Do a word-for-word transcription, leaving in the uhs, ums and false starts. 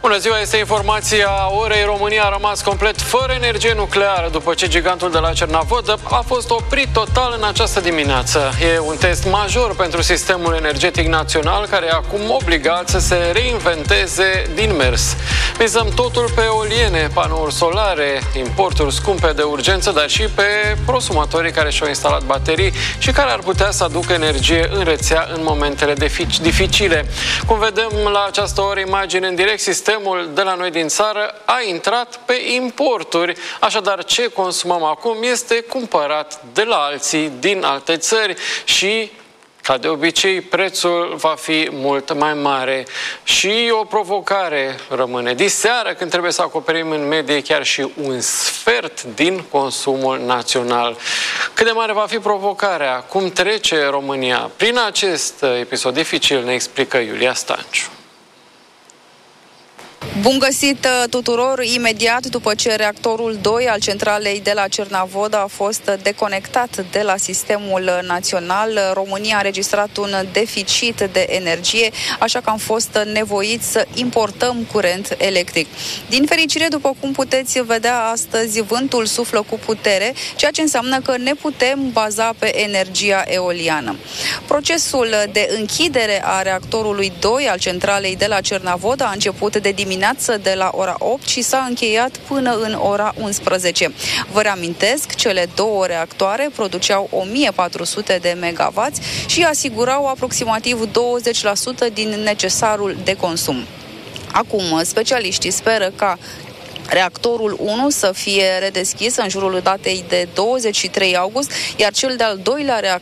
Bună ziua, este informația orei. România a rămas complet fără energie nucleară după ce gigantul de la Cernavodă a fost oprit total în această dimineață. E un test major pentru sistemul energetic național, care e acum obligat să se reinventeze din mers. Mizăm totul pe eoliene, panouri solare, importuri scumpe de urgență, dar și pe prosumatorii care și-au instalat baterii și care ar putea să aducă energie în rețea în momentele dificile. Cum vedem la această oră imagine în direct, sistemul de la noi din țară a intrat pe importuri, așadar ce consumăm acum este cumpărat de la alții din alte țări și, ca de obicei, prețul va fi mult mai mare. Și o provocare rămâne. Diseară, când trebuie să acoperim în medie chiar și un sfert din consumul național. Cât de mare va fi provocarea? Cum trece România prin acest episod dificil, ne explică Iulia Stanciu. Bun găsit tuturor! Imediat după ce reactorul doi al centralei de la Cernavodă a fost deconectat de la sistemul național, România a înregistrat un deficit de energie, așa că am fost nevoiți să importăm curent electric. Din fericire, după cum puteți vedea astăzi, vântul suflă cu putere, ceea ce înseamnă că ne putem baza pe energia eoliană. Procesul de închidere a reactorului doi al centralei de la Cernavodă a început de dimineață de la ora opt și s-a încheiat până în ora unsprezece. Vă reamintesc, cele două reactoare produceau o mie patru sute de megawatts și asigurau aproximativ douăzeci la sută din necesarul de consum. Acum, specialiștii speră ca reactorul unu să fie redeschis în jurul datei de douăzeci și trei august, iar cel de-al doilea